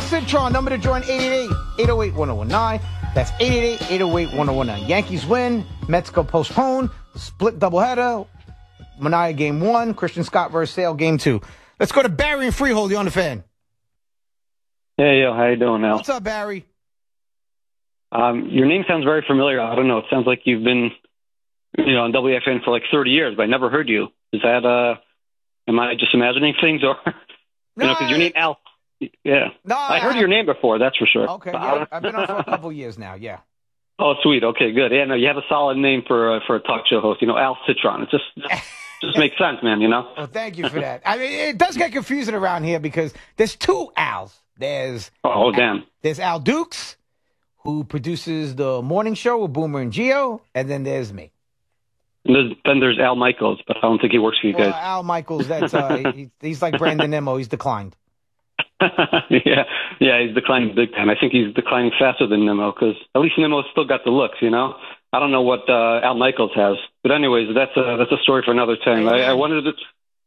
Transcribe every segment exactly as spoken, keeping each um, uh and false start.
Citron, number to join, eight eight eight, eight oh eight, one oh one nine. That's eight eight eight, eight oh eight, one oh one nine. Yankees win. Mets go postpone. Split doubleheader. Mania game one. Christian Scott versus Sale game two. Let's go to Barry and Freehold. You on the Fan? Hey, yo, how you doing, Al? What's up, Barry? Um, your name sounds very familiar. I don't know. It sounds like you've been, you know, on W F N for like thirty years, but I never heard you. Is that, uh, am I just imagining things, or, you no, know, because your name, Al, yeah. No, I heard I, your name before, that's for sure. Okay, yeah, I've been on for a couple years now, yeah. Oh, sweet. Okay, good. Yeah, no, you have a solid name for uh, for a talk show host. You know, Al Citron. It just just, just makes sense, man. You know. Well, thank you for that. I mean, it does get confusing around here because there's twoAls. There's oh, damn. There's Al Dukes, who produces the morning show with Boomer and Gio, and then there's me. And there's, then there's Al Michaels, but I don't think he works for you well, guys. Al Michaels, that's uh, he, he's like Brandon Nimmo. He's declined. yeah, yeah, he's declining big time. I think he's declining faster than Nimmo because at least Nimmo's still got the looks, you know. I don't know what uh, Al Michaels has, but anyways, that's a that's a story for another time. I, I wanted to,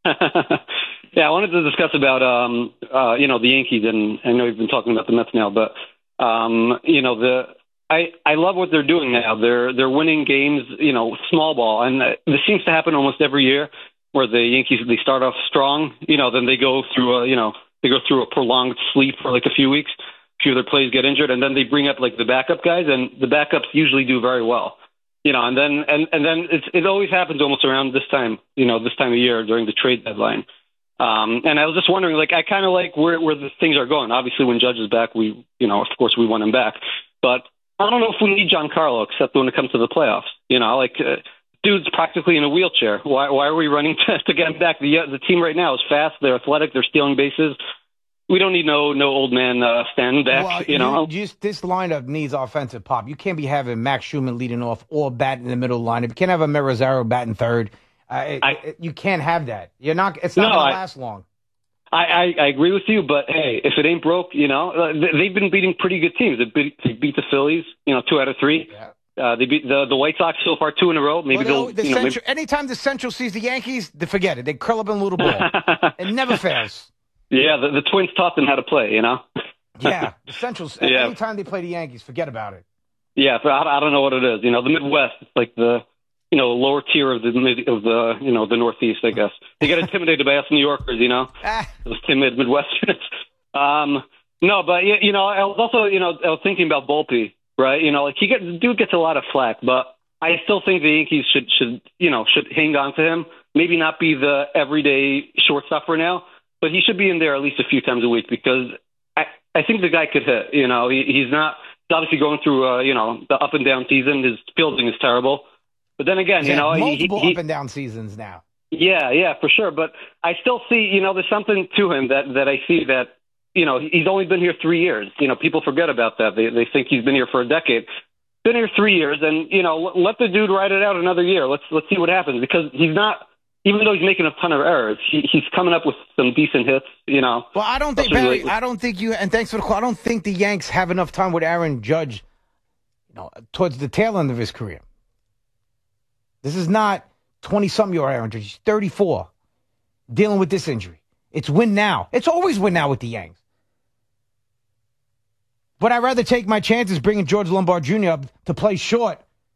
yeah, I wanted to discuss about um, uh, you know, the Yankees, and I know you've been talking about the Mets now, but um, you know, the I I love what they're doing now. They're they're winning games, you know, small ball, and uh, this seems to happen almost every year, where the Yankees they start off strong, you know, then they go through a you know. They go through a prolonged sleep for like a few weeks. A few of their players get injured, and then they bring up like the backup guys, and the backups usually do very well. You know, and then and and then it's, it always happens almost around this time. You know, this time of year during the trade deadline. Um, and I was just wondering, like, I kind of like where where the things are going. Obviously, when Judge is back, we you know, of course, we want him back. But I don't know if we need Giancarlo, except when it comes to the playoffs. You know, like. Uh, Dude's practically in a wheelchair. Why why are we running to, to get him back? The the team right now is fast. They're athletic. They're stealing bases. We don't need no no old man uh, standing back. Well, you know, you, just this lineup needs offensive pop. You can't be having Max Schumann leading off or batting in the middle lineup. You can't have a Marizaro batting third. Uh, it, I, it, you can't have that. You're not. It's not no, going to I, last long. I, I I agree with you, but hey, if it ain't broke, you know, uh, they've been beating pretty good teams. They beat, they beat the Phillies, you know, two out of three. Yeah. Uh, they beat the the White Sox so far two in a row. Maybe well, they'll. The you know, Central, maybe... Anytime the Central sees the Yankees, they forget it. They curl up in a little ball. It never fails. Yeah, the, the Twins taught them how to play. You know. Yeah, the Centrals. Yeah. Anytime they play the Yankees, forget about it. Yeah, but I, I don't know what it is. You know, the Midwest, it's like the you know lower tier of the mid, of the you know the Northeast. I guess they get intimidated by us New Yorkers. You know, ah. those timid Midwesterners. um, no, but you know, I was also you know I was thinking about Volpe. Right, you know, like he gets, the dude gets a lot of flack, but I still think the Yankees should, should, you know, should hang on to him. Maybe not be the everyday shortstop for now, but he should be in there at least a few times a week because I, I think the guy could hit. You know, he, he's not he's obviously going through, uh, you know, the up and down season. His fielding is terrible, but then again, he's you know, multiple he, he, up and down seasons now. Yeah, yeah, for sure. But I still see, you know, there's something to him that that I see that. You know, he's only been here three years. You know, people forget about that. They they think he's been here for a decade. Been here three years, and you know, let the dude ride it out another year. Let's let's see what happens because he's not. Even though he's making a ton of errors, he, he's coming up with some decent hits. You know. Well, I don't think Barry. I don't think you. And thanks for the call. I don't think the Yanks have enough time with Aaron Judge. You know, towards the tail end of his career. This is not twenty-something year old Aaron Judge. He's thirty-four, dealing with this injury. It's win now. It's always win now with the Yanks. But I'd rather take my chances bringing George Lombard Junior up to play short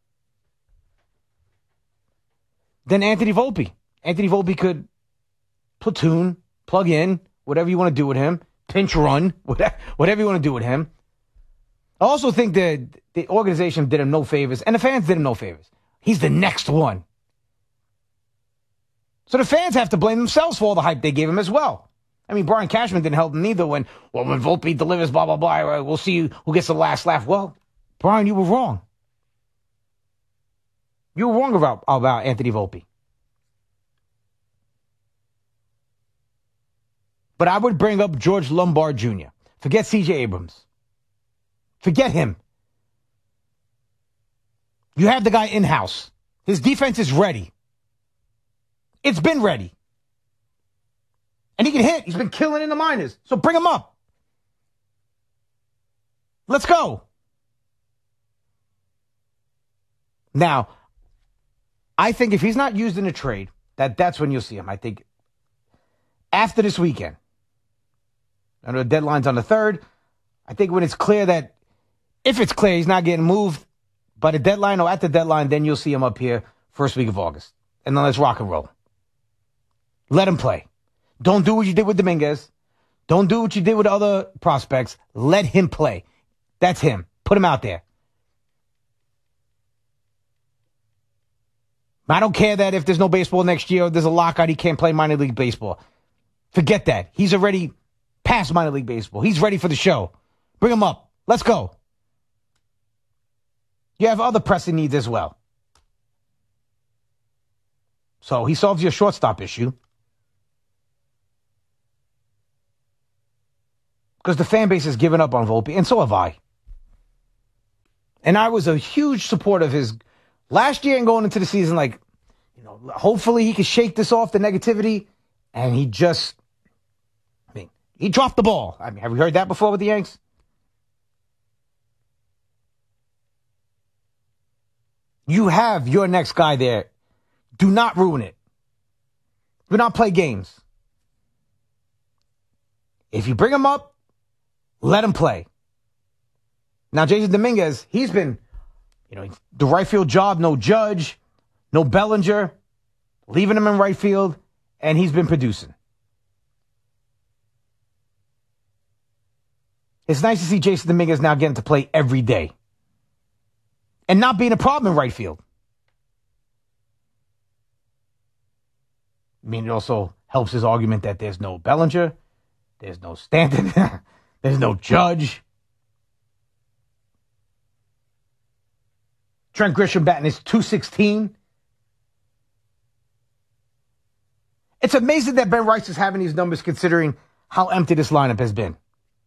than Anthony Volpe. Anthony Volpe could platoon, plug in, whatever you want to do with him, pinch run, whatever you want to do with him. I also think that the organization did him no favors, and the fans did him no favors. He's the next one. So the fans have to blame themselves for all the hype they gave him as well. I mean, Brian Cashman didn't help him either when, well, when Volpe delivers, blah, blah, blah, we'll see who gets the last laugh. Well, Brian, you were wrong. You were wrong about, about Anthony Volpe. But I would bring up George Lombard Junior Forget C J Abrams. Forget him. You have the guy in-house. His defense is ready. It's been ready. And he can hit. He's been killing in the minors. So bring him up. Let's go. Now, I think if he's not used in a trade, that, that's when you'll see him. I think after this weekend. I know the deadline's on the third. I think when it's clear that, if it's clear he's not getting moved by the deadline or at the deadline, then you'll see him up here first week of August. And then let's rock and roll. Let him play. Don't do what you did with Dominguez. Don't do what you did with other prospects. Let him play. That's him. Put him out there. I don't care that if there's no baseball next year or there's a lockout, he can't play minor league baseball. Forget that. He's already past minor league baseball. He's ready for the show. Bring him up. Let's go. You have other pressing needs as well. So he solves your shortstop issue. Because the fan base has given up on Volpe, and so have I. And I was a huge supporter of his last year and going into the season, like, you know, hopefully he can shake this off, the negativity, and he just, I mean, he dropped the ball. I mean, have we heard that before with the Yanks? You have your next guy there. Do not ruin it. Do not play games. If you bring him up, let him play. Now, Jason Dominguez, he's been, you know, the right field job, no Judge, no Bellinger, leaving him in right field, and he's been producing. It's nice to see Jason Dominguez now getting to play every day and not being a problem in right field. I mean, it also helps his argument that there's no Bellinger, there's no Stanton, there's no Judge. Trent Grisham batting is two sixteen. It's amazing that Ben Rice is having these numbers considering how empty this lineup has been.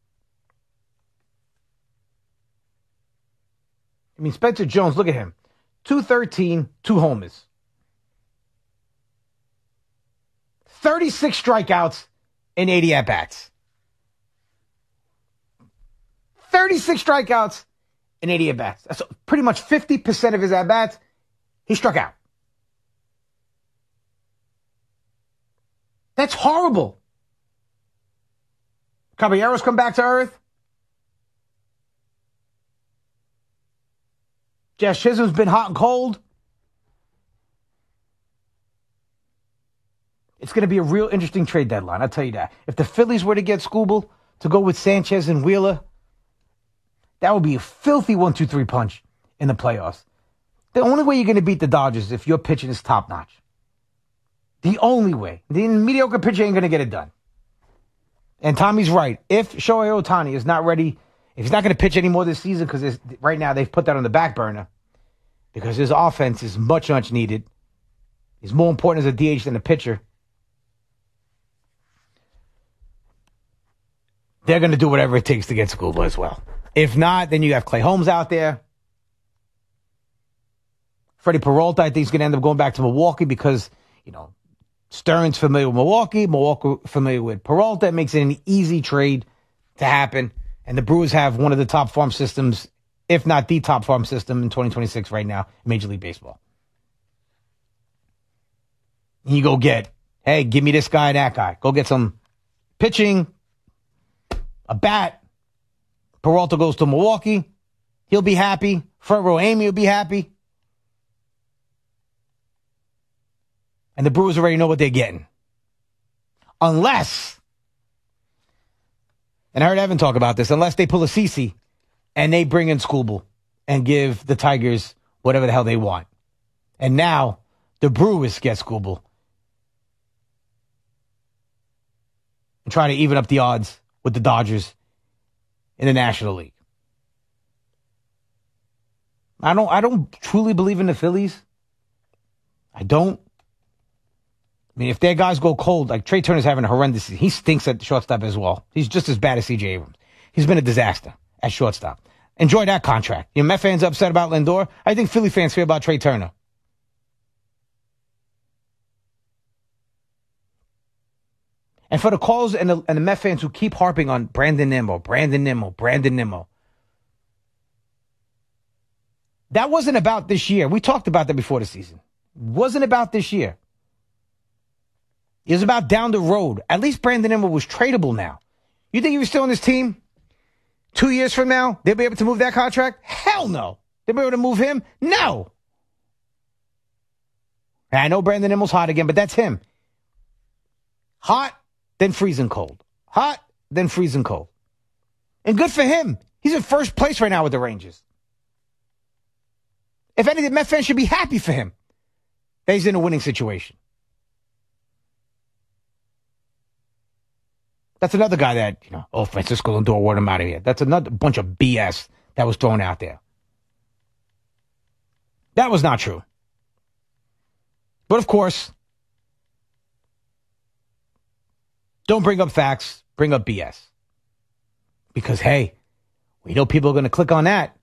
I mean, Spencer Jones, look at him. two thirteen, two homers. thirty-six strikeouts and eighty at-bats. thirty-six strikeouts and eighty at-bats. That's pretty much fifty percent of his at-bats, he struck out. That's horrible. Caballero's come back to earth. Jazz Chisholm's been hot and cold. It's going to be a real interesting trade deadline, I'll tell you that. If the Phillies were to get Skubal to go with Sanchez and Wheeler, that would be a filthy one two three punch in the playoffs. The only way you're going to beat the Dodgers is if your pitching is top-notch. The only way. The mediocre pitcher ain't going to get it done. And Tommy's right. If Shohei Ohtani is not ready, if he's not going to pitch anymore this season, because right now they've put that on the back burner, because his offense is much, much needed. He's more important as a D H than a pitcher. They're going to do whatever it takes to get Skubal as well. If not, then you have Clay Holmes out there. Freddie Peralta, I think, is going to end up going back to Milwaukee because, you know, Stearns familiar with Milwaukee, Milwaukee familiar with Peralta. It makes it an easy trade to happen. And the Brewers have one of the top farm systems, if not the top farm system in twenty twenty-six right now in Major League Baseball. And you go get, hey, give me this guy, that guy. Go get some pitching, a bat. Peralta goes to Milwaukee. He'll be happy. Front row Amy will be happy. And the Brewers already know what they're getting. Unless, and I heard Evan talk about this, unless they pull a CeCe and they bring in Skubal and give the Tigers whatever the hell they want. And now the Brewers get Skubal and try to even up the odds with the Dodgers in the National League. I don't I don't truly believe in the Phillies. I don't. I mean, if their guys go cold, like Trey Turner's having a horrendous season. He stinks at shortstop as well. He's just as bad as C J Abrams. He's been a disaster at shortstop. Enjoy that contract. You know, Met fans upset about Lindor. I think Philly fans feel about Trey Turner. And for the calls and the, and the Met fans who keep harping on Brandon Nimmo, Brandon Nimmo, Brandon Nimmo. That wasn't about this year. We talked about that before the season. Wasn't about this year. It was about down the road. At least Brandon Nimmo was tradable now. You think he was still on this team? Two years from now, they'll be able to move that contract? Hell no. They'll be able to move him? No. And I know Brandon Immel's hot again, but that's him. Hot, then freezing cold. Hot, then freezing cold. And good for him. He's in first place right now with the Rangers. If anything, Met fans should be happy for him that he's in a winning situation. That's another guy that, you know, oh, Francisco Lindor, word him out of here. That's another bunch of B S that was thrown out there. That was not true. But of course, don't bring up facts, bring up B S. Because, hey, we know people are going to click on that.